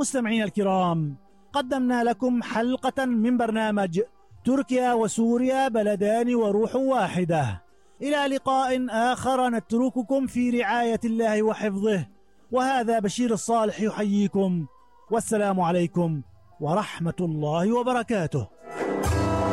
مستمعينا الكرام، قدمنا لكم حلقة من برنامج تركيا وسوريا بلدان وروح واحدة. إلى لقاء آخر نترككم في رعاية الله وحفظه، وهذا بشير الصالح يحييكم، والسلام عليكم ورحمة الله وبركاته.